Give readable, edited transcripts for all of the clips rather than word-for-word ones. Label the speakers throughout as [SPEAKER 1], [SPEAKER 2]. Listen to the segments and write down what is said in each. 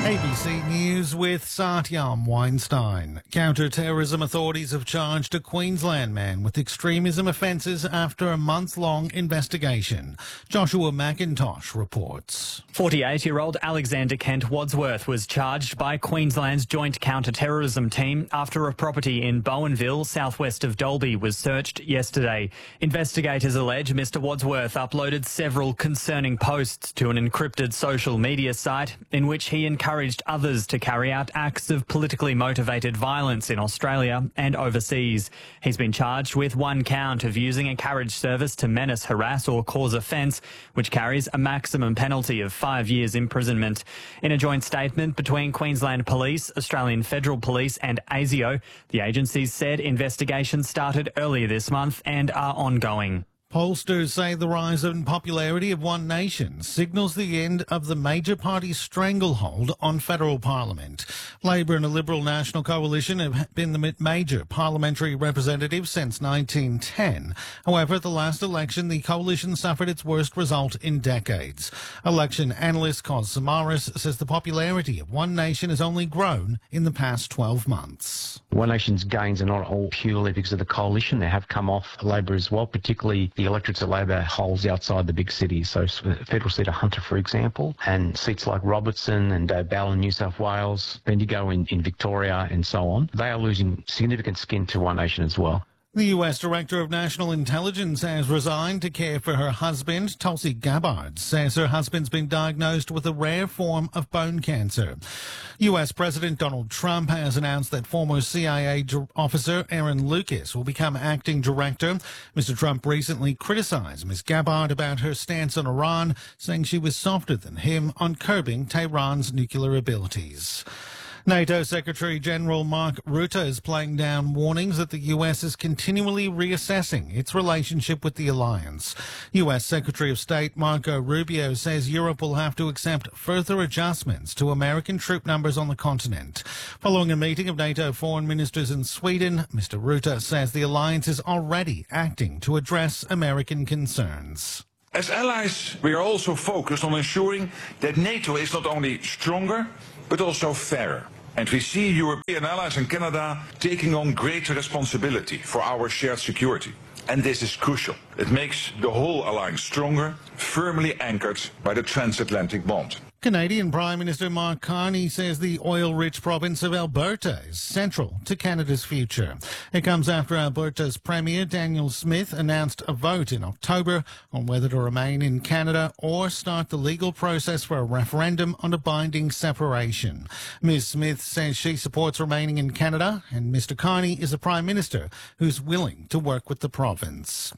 [SPEAKER 1] ABC News with Satyam Weinstein. Counter-terrorism authorities have charged a Queensland man with extremism offences after a month-long investigation. Joshua McIntosh reports.
[SPEAKER 2] 48-year-old Alexander Kent Wadsworth was charged by Queensland's Joint Counter-Terrorism Team after a property in Bowenville, southwest of Dalby, was searched yesterday. Investigators allege Mr Wadsworth uploaded several concerning posts to an encrypted social media site in which he encouraged others to carry out acts of politically motivated violence in Australia and overseas. He's been charged with one count of using a carriage service to menace, harass or cause offence, which carries a maximum penalty of 5 years imprisonment. In a joint statement between Queensland Police, Australian Federal Police and ASIO, the agencies said investigations started earlier this month and are ongoing.
[SPEAKER 1] Pollsters say the rise in popularity of One Nation signals the end of the major party's stranglehold on federal parliament. Labor and a Liberal National Coalition have been the major parliamentary representatives since 1910. However, at the last election, the coalition suffered its worst result in decades. Election analyst Cos Samaras says the popularity of One Nation has only grown in the past 12 months.
[SPEAKER 3] One Nation's gains are not all purely because of the coalition. They have come off Labor as well, particularly the electorates of Labor holds outside the big cities. So federal seat of Hunter, for example, and seats like Robertson and Bell in New South Wales, Bendigo in Victoria and so on. They are losing significant skin to One Nation as well.
[SPEAKER 1] The US Director of National Intelligence has resigned to care for her husband. Tulsi Gabbard says her husband's been diagnosed with a rare form of bone cancer. US President Donald Trump has announced that former CIA officer Aaron Lucas will become acting director. Mr. Trump recently criticized Ms. Gabbard about her stance on Iran, saying she was softer than him on curbing Tehran's nuclear abilities. NATO Secretary-General Mark Rutte is playing down warnings that the US is continually reassessing its relationship with the alliance. US Secretary of State Marco Rubio says Europe will have to accept further adjustments to American troop numbers on the continent. Following a meeting of NATO foreign ministers in Sweden, Mr. Rutte says the alliance is already acting to address American concerns.
[SPEAKER 4] As allies, we are also focused on ensuring that NATO is not only stronger, but also fairer. And we see European allies and Canada taking on greater responsibility for our shared security. And this is crucial. It makes the whole alliance stronger, firmly anchored by the transatlantic bond.
[SPEAKER 1] Canadian Prime Minister Mark Carney says the oil-rich province of Alberta is central to Canada's future. It comes after Alberta's Premier Daniel Smith announced a vote in October on whether to remain in Canada or start the legal process for a referendum on a binding separation. Ms. Smith says she supports remaining in Canada, and Mr. Carney is a Prime Minister who's willing to work with the province.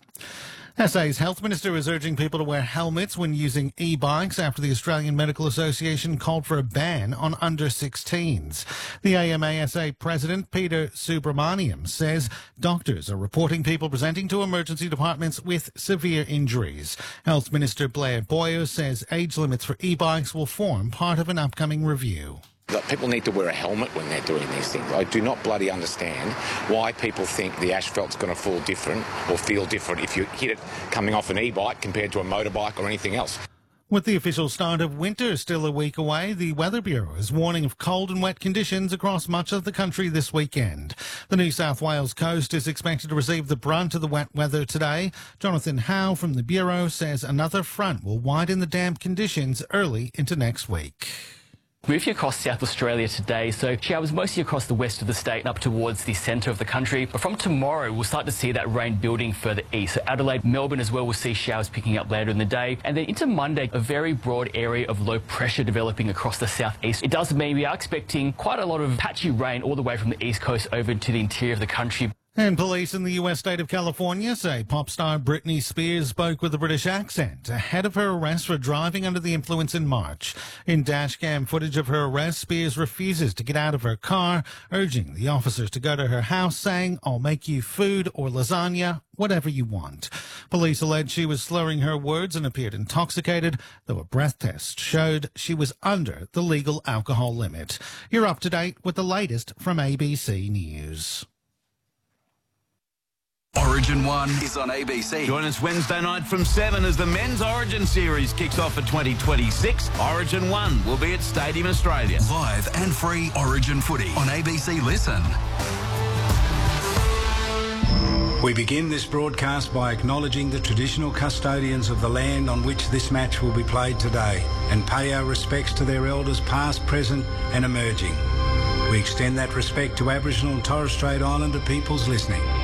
[SPEAKER 1] SA's Health Minister is urging people to wear helmets when using e-bikes after the Australian Medical Association called for a ban on under-16s. The AMASA President Peter Subramaniam says doctors are reporting people presenting to emergency departments with severe injuries. Health Minister Blair Boyer says age limits for e-bikes will form part of an upcoming review.
[SPEAKER 5] People need to wear a helmet when they're doing these things. I do not bloody understand why people think the asphalt's going to fall different or feel different if you hit it coming off an e-bike compared to a motorbike or anything else.
[SPEAKER 1] With the official start of winter still a week away, the Weather Bureau is warning of cold and wet conditions across much of the country this weekend. The New South Wales coast is expected to receive the brunt of the wet weather today. Jonathan Howe from the Bureau says another front will widen the damp conditions early into next week.
[SPEAKER 6] Moving across South Australia today, so showers mostly across the west of the state and up towards the centre of the country. But from tomorrow, we'll start to see that rain building further east. So Adelaide, Melbourne as well, we'll see showers picking up later in the day. And then into Monday, a very broad area of low pressure developing across the southeast. It does mean we are expecting quite a lot of patchy rain all the way from the east coast over to the interior of the country.
[SPEAKER 1] And police in the US state of California say pop star Britney Spears spoke with a British accent ahead of her arrest for driving under the influence in March. In dashcam footage of her arrest, Spears refuses to get out of her car, urging the officers to go to her house, saying, "I'll make you food or lasagna, whatever you want." Police allege she was slurring her words and appeared intoxicated, though a breath test showed she was under the legal alcohol limit. You're up to date with the latest from ABC News.
[SPEAKER 7] Origin 1 is on ABC.
[SPEAKER 8] Join us Wednesday night from 7 as the Men's Origin Series kicks off for 2026. Origin 1 will be at Stadium Australia.
[SPEAKER 7] Live and free Origin footy on ABC Listen.
[SPEAKER 9] We begin this broadcast by acknowledging the traditional custodians of the land on which this match will be played today and pay our respects to their elders past, present and emerging. We extend that respect to Aboriginal and Torres Strait Islander peoples listening.